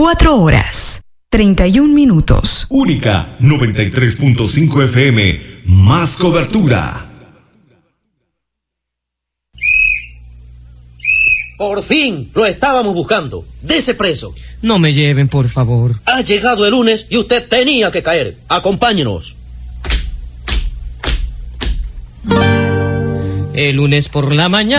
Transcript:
4 horas, 31 minutos. Única 93.5 FM. Más cobertura. Por fin, lo estábamos buscando. Dese preso. No me lleven, por favor. Ha llegado el lunes y usted tenía que caer. Acompáñenos. El lunes por la mañana.